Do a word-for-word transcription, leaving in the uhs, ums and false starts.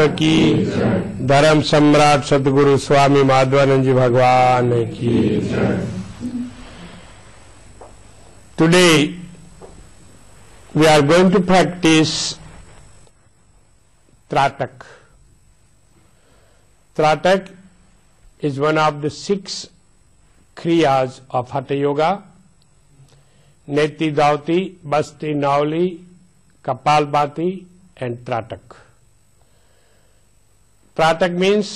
की धर्म सम्राट सतगुरु स्वामी माधवानंद जी भगवान की। Today we are going to practice Tratak. Tratak is one of the six kriyas of Hatha Yoga. Neti Dauti, Basti Nauli, Kapalbhati and Tratak. Tratak means